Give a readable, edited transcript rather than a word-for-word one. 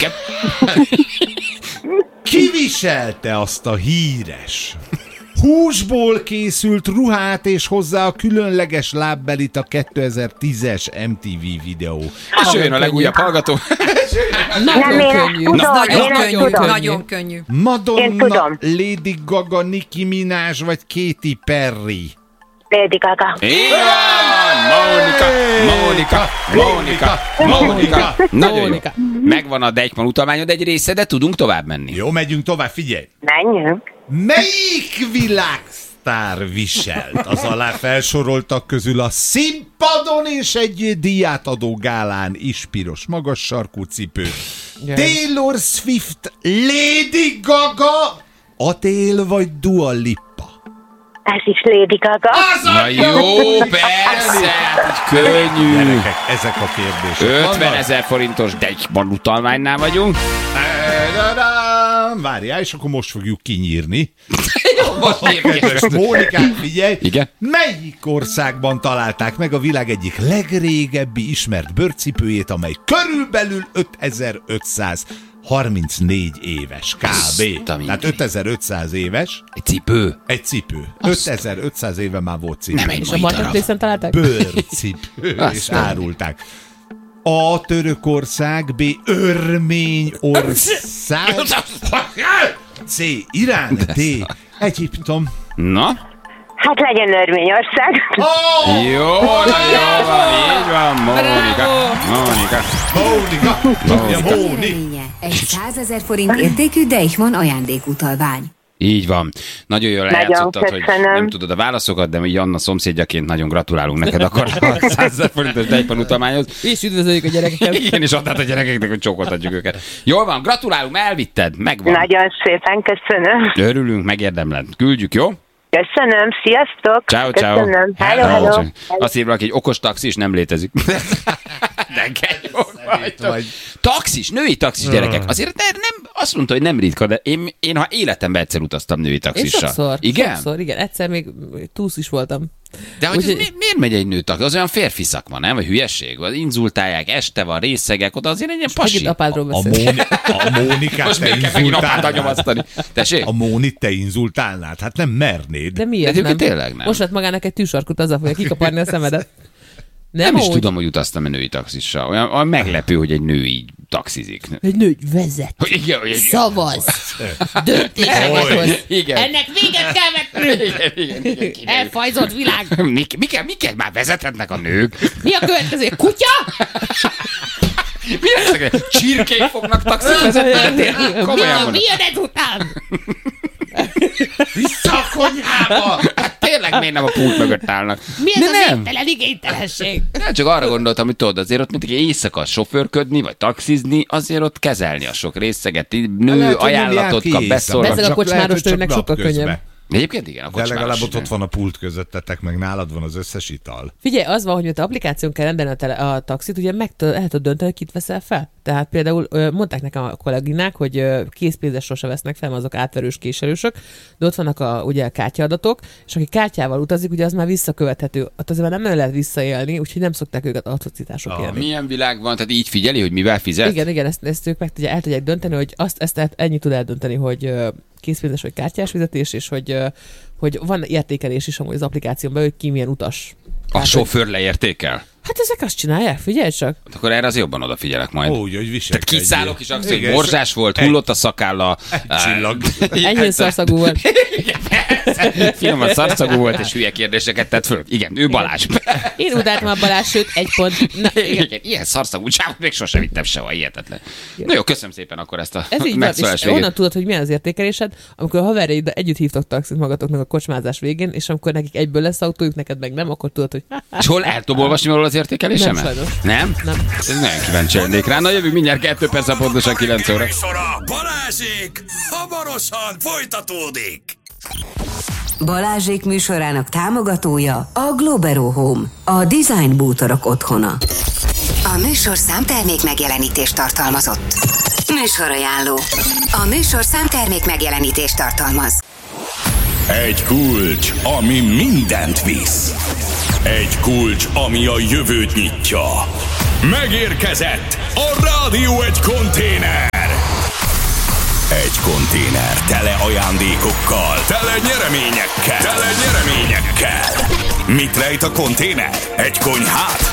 Igen. Ki viselte azt a híres húsból készült ruhát és hozzá a különleges lábbelit a 2010-es MTV videó? És jön a legújabb hallgató. Nagyon könnyű. Madonna, Lady Gaga, Nicki Minaj vagy Katy Perry? Lady Gaga. Mónika. Megvan a Deichmann utalványod egy része, de tudunk tovább menni. Jó, megyünk tovább, figyelj! Menjünk. Melyik világsztár viselt az alá felsoroltak közül a színpadon és egy díját adó gálán is piros magas sarkú cipő? Taylor Swift, Lady Gaga, Adele vagy Dua Lipa? Ez is Lady Gaga. Na jó, persze, könnyű. Gyerekek, ezek a kérdések. 50 000 forintos Deichmann utalványnál vagyunk. Várjál, és akkor most fogjuk kinyírni. Most Mónikát, figyelj! Igen? Melyik országban találták meg a világ egyik legrégebbi ismert bőrcipőjét, amely körülbelül 5534 éves kb. Tehát 5500 éves. Egy cipő. Egy cipő. 5500 éve már volt cipő. Nem egy És a mai marketplace-en találták? Bőrcipő. És árulták. A Törökország, B. Örményország, C. Irán, D. Egyiptom. Na? Hát legyen Örményország. Jó, na jó van, így van, Mónika. Egy 100 000 forint értékű Deichmann ajándékutalvány. Így van. Nagyon jól Nagyon lejátszottad, hogy köszönöm. nem tudod a válaszokat, de mi Anna szomszédjaként nagyon gratulálunk neked akkor a 100 000 forintos Deichmann utalványhoz. És üdvözöljük a gyerekeket. Igen, és adtad a gyerekeknek, hogy csókoltatjuk őket. Jól van, gratulálunk, elvitted, megvan. Nagyon szépen köszönöm. Örülünk, megérdemled. Küldjük, jó? Köszönöm, sziasztok. Ciao. Köszönöm. Hello. Azt írva, hogy egy okos taxis nem létezik. De vagy. Taxis, női taxis gyerekek. Azért nem, azt mondta, hogy nem ritka, de én ha életemben egyszer utaztam női Én taxissal. Igen? Sokszor, igen. Egyszer még túsz is voltam. De hogy miért megy egy nő taxis? Az olyan férfi szakma, nem? Vagy hülyesség? Az inzultálják, este van, részegek, oda azért egy ilyen pasi. Megint apádról beszélsz. A Mónikát Most te még kell megint apát nyomasztani. inzultálnád. Tessék? A Mónit te inzultálnád? Hát nem mernéd. De miért De nem? tényleg nem. Most vett magának egy tűsarkut, azzal fogja kikaparni a szemedet. Nem is úgy. tudom, hogy utaztam a női taxissal. Olyan meglepő, hogy egy nő így taxizik. Egy nő vezet. Igen, Szavaz. Döntéseket hoz. Igen. Ennek véget kell vetni. Igen. Elfajzott világ. Miket már vezethetnek a nők? Mi a következő? Kutya? Mi lesznek? Csirkék fognak taxit vezetni? Komolyan mondom. Mi jön ezután? Vissza a konyhába! Hát tényleg miért nem a pult mögött állnak? Mi ez De az nem. értelen igénytelenség? Nem, csak arra gondoltam, hogy tudod, azért ott mindig éjszaka sofőrködni, vagy taxizni, azért ott kezelni a sok részeget, nő Lehet, hogy nem jár ajánlatot ki kap, éjszaka. beszól. Ezek a Csak kocsmáros lehet, hogy csak nőnek sokkal napközben. könnyebb. Egyébként igen, a De kocsmáros. legalább ott van a pult közöttetek, meg nálad van az összes ital. Figyelj, az van, hogy miért applikáción kell rendelni a taxit, ugye el tudod dönteni, hogy kit veszel fel. Tehát például mondták nekem a kolléginák, hogy készpénzes sose vesznek fel, azok átverős késelősök, de ott vannak ugye a kártyaadatok, és aki kártyával utazik, ugye az már visszakövethető. Ott azért már nem lehet visszaélni, úgyhogy nem szokták őket atrocitások élni. Milyen világ van, tehát így figyeli, hogy mivel fizet? Igen, ezt ők el tudják dönteni, hogy ezt ennyit tud eldönteni, hogy készpénzes vagy kártyás fizetés, és hogy van értékelés is amúgy az applikáción belül, hogy ki milyen utas. A sofőr leértékel? Hát ezek azt csinálják, figyelj csak. Akkor erre az jobban odafigyelek majd. Úgy, hogy viselkedjél. Tehát kiszállok is, azt, hogy Igen, morzsás volt, hullott a szakálla. Csillag. Enyhén szarszagú volt. Finoman szarszagú volt, és hülye kérdéseket tett föl. Igen, ő Balázs. Én utáltam a Balázs, sőt, egy pont. Na, igen. Igen, ilyen szarszagú csávot még sosem vittem sehol, hihetetlen. Na jó, köszönöm szépen akkor ezt a Ez így van, megszólás és végét. onnan tudod, hogy milyen az értékelésed, amikor a haverjaid együtt hívtak taxit magatoknak a kocsmázás végén, és amikor nekik egyből lesz autójuk, neked meg nem, akkor tudod, hogy És hol el tudom olvasni valahol az értékelésemet? Nem, sajnos. Nem? Nem. Ez nagyon kíváncsi lennék rá. Na jövünk mindjárt 2 perc, pontosan 9 óra. Balázsék hamarosan folytatódik. Balázsék műsorának támogatója a Globero Home, a design bútorok otthona. A műsor számtermék megjelenítést tartalmazott. Műsorajánló. A műsor számtermék megjelenítést tartalmaz. Egy kulcs, ami mindent visz. Egy kulcs, ami a jövőt nyitja. Megérkezett a Rádió egy konténer. egy konténer tele ajándékokkal, tele nyereményekkel. Mit rejt a konténer? Egy konyhát?